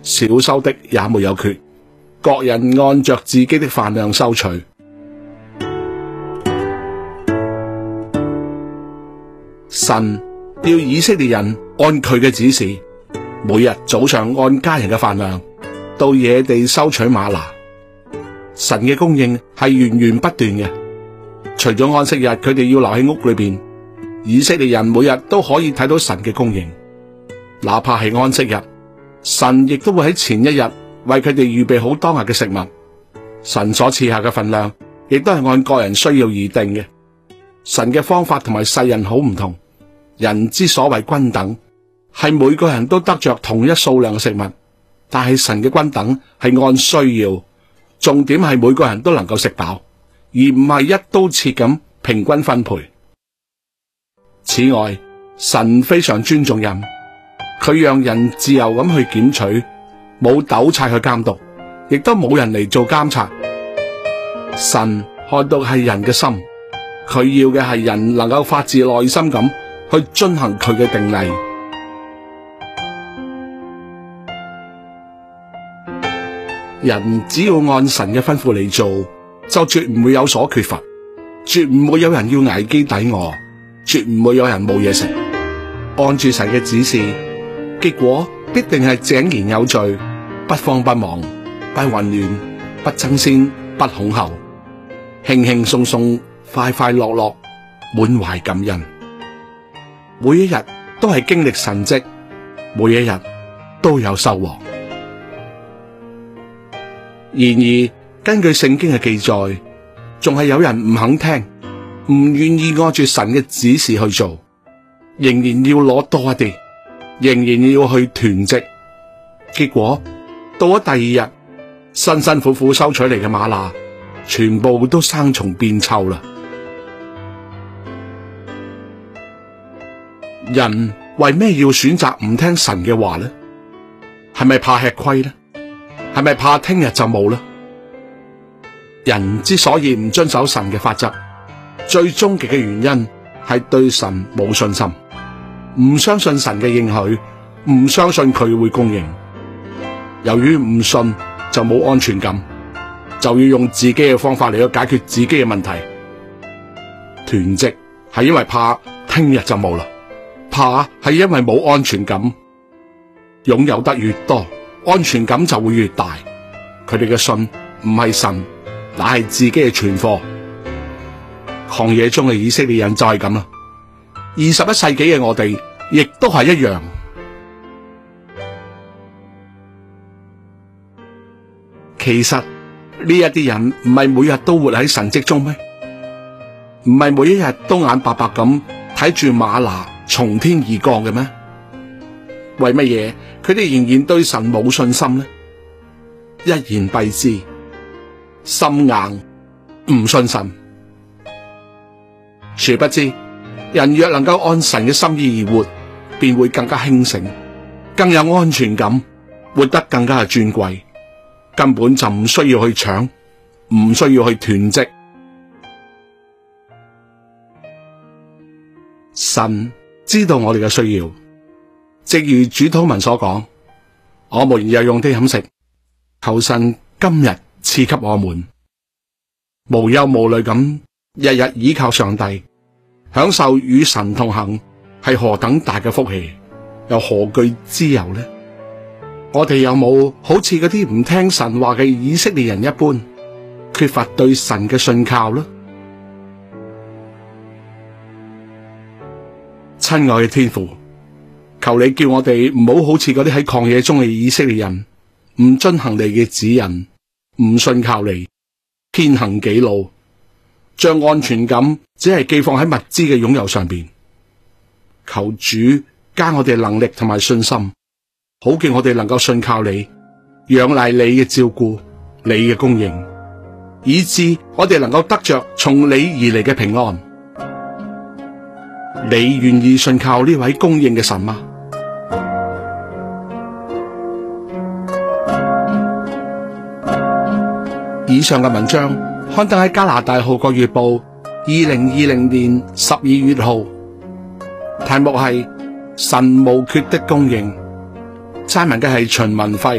少收的也沒有缺，各人按着自己的飯量收取。神要以色列人按佢嘅指示，每日早上按家人嘅飯量到野地收取嗎哪。神嘅供應係源源不斷嘅，除咗安息日佢哋要留喺屋裏邊，以色列人每日都可以睇到神嘅供應。哪怕係安息日，神亦都會喺前一日為佢哋預備好當日嘅食物。神所賜下嘅份量亦都係按個人需要而定嘅。神嘅方法同埋世人好唔同，人之所謂均等，係每個人都得着同一數量嘅食物，但係神嘅均等係按需要，重點係每個人都能夠食飽，而唔係一刀切咁平均分配。此外，神非常尊重人，佢讓人自由咁去檢取，冇督察去監督，亦都冇人嚟做監察。神看到係人嘅心，佢要嘅係人能夠發自內心咁去遵行佢嘅定例。人只要按神嘅吩咐嚟做，就絕唔會有所缺乏，絕唔會有人要挨飢抵餓，絕唔會有人冇嘢食。按住神嘅指示，結果必定係井然有序，不慌不忙，不混亂，不爭先，不恐後，輕輕鬆鬆，快快樂樂，滿懷感恩。每一日都係經歷神蹟，每一日都有收穫。然而，根據聖經嘅記載，仲係有人唔肯聽，唔願意按住神嘅指示去做，仍然要攞多一啲，仍然要去囤積。結果到咗第二日，辛辛苦苦收取嚟嘅嗎哪，全部都生蟲變臭啦。人為咩要選擇唔聽神嘅話呢？係咪怕吃虧呢？係咪怕聽日就冇呢？人之所以唔遵守神嘅法則，最終極嘅原因係對神冇信心，唔相信神嘅應許，唔相信佢會供應。由於唔信，就冇安全感，就要用自己嘅方法嚟去解決自己嘅問題。囤積係因為怕聽日就冇啦，怕係因為冇安全感。擁有得越多，安全感就會越大。佢哋嘅信唔係神，乃係自己嘅存貨。曠野中嘅以色列人就係咁啦。21世紀嘅我哋亦都係一樣。其實呢一啲人唔係每日都活喺神蹟中咩？唔係每一日都眼白白咁睇住嗎哪從天而降嘅咩？為乜嘢佢哋仍然對神冇信心呢？一言蔽之，心硬，唔信神。殊不知，人若能夠按神嘅心意而活，便會更加興盛，更有安全感，活得更加係尊貴，根本就唔需要去搶，唔需要去囤積。神知道我哋嘅需要，正如主禱文所講，我們日用的飲食，求神今日賜給我們，無憂無慮咁日日倚靠上帝，享受與神同行，係何等大嘅福氣，又何懼之有呢？我哋有冇好似嗰啲唔聽神話嘅以色列人一般，缺乏對神嘅信靠呢？親愛嘅天父，求你叫我哋唔好好似嗰啲喺曠野中嘅以色列人，唔遵行你嘅指引，唔信靠你，偏行己路，將安全感只係寄放喺物資嘅擁有上邊。求主加我哋能力同埋信心，好叫我哋能夠信靠你，仰賴你嘅照顧，你嘅供應，以致我哋能夠得着從你而嚟嘅平安。你願意信靠呢位供應嘅神嗎？以上嘅文章刊登喺加拿大《號角月報》2020年12月號，題目係神無缺的供應，撰文嘅係秦文輝。